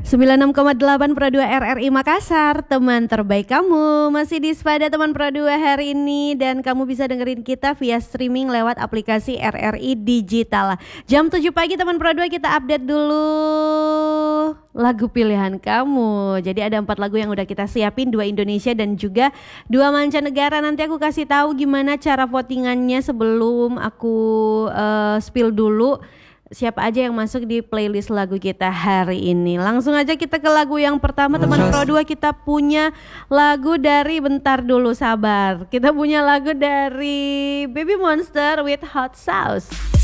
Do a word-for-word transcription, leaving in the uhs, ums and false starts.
sembilan puluh enam koma delapan Pro dua R R I Makassar, teman terbaik kamu. Masih di Spada teman Pro dua hari ini, dan kamu bisa dengerin kita via streaming lewat aplikasi R R I Digital. Jam tujuh pagi teman Pro dua, kita update dulu lagu pilihan kamu. Jadi ada empat lagu yang udah kita siapin, dua Indonesia dan juga dua mancanegara. Nanti aku kasih tahu gimana cara votingannya sebelum aku uh, spill dulu siapa aja yang masuk di playlist lagu kita hari ini. Langsung aja kita ke lagu yang pertama teman Pro dua. Kita punya lagu dari, bentar dulu sabar, kita punya lagu dari Baby Monster with Hot Sauce.